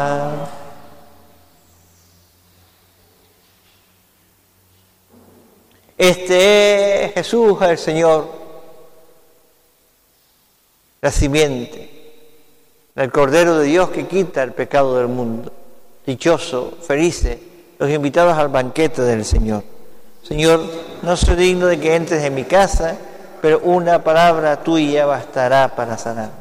Este es Jesús el Señor, la simiente, el Cordero de Dios que quita el pecado del mundo. Dichoso, felices, los invitados al banquete del Señor. Señor, no soy digno de que entres en mi casa, pero una palabra tuya bastará para sanar.